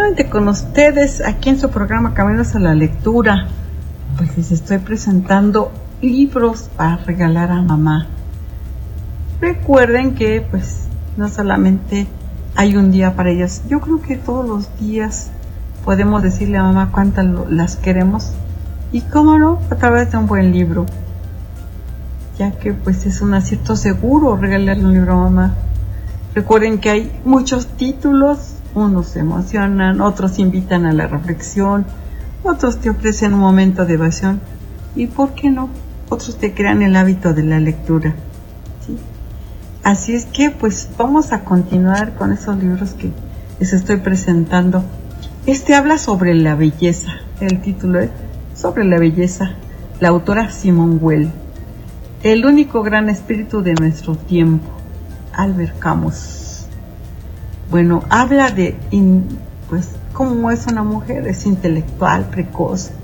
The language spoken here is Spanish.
nuevamente con ustedes aquí en su programa Caminos a la Lectura. Pues les estoy presentando libros para regalar a mamá. Recuerden que pues no solamente hay un día para ellas, yo creo que todos los días podemos decirle a mamá cuántas las queremos, y cómo no, a través de un buen libro, ya que pues es un acierto seguro regalarle un libro a mamá. Recuerden que hay muchos títulos, unos emocionan, otros invitan a la reflexión, otros te ofrecen un momento de evasión y, ¿por qué no?, otros te crean el hábito de la lectura, ¿sí? Así es que pues vamos a continuar con esos libros que les estoy presentando. Este habla sobre la belleza, el título es Sobre la belleza, la autora Simone Weil. El único gran espíritu de nuestro tiempo, Albert Camus. Bueno, habla de pues cómo es una mujer, es intelectual, precoz,